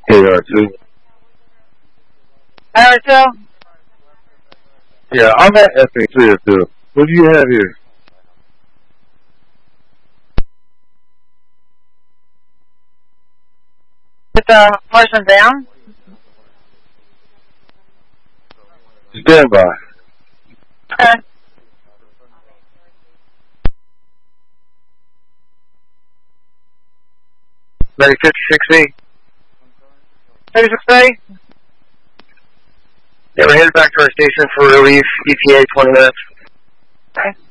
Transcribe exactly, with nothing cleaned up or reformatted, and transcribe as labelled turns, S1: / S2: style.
S1: Hey, R two.
S2: R two?
S1: Yeah, I'm at F A three or two. What do you have here?
S2: Is the person down?
S1: Stand by.
S2: Okay.
S1: Ready fifty-six E?
S2: fifty-six A?
S1: Yeah, we're headed back to our station for relief, E T A twenty minutes.
S2: Okay.